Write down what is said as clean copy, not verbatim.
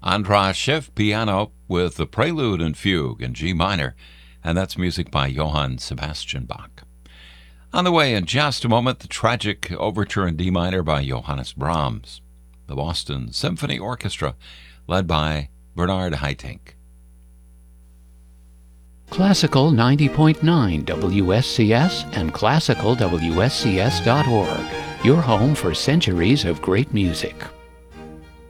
Andras Schiff piano with the Prelude and Fugue in G minor, and that's music by Johann Sebastian Bach. On the way in just a moment, the tragic overture in D minor by Johannes Brahms, the Boston Symphony Orchestra, led by Bernard Haitink. Classical 90.9 WSCS and classicalwscs.org, your home for centuries of great music.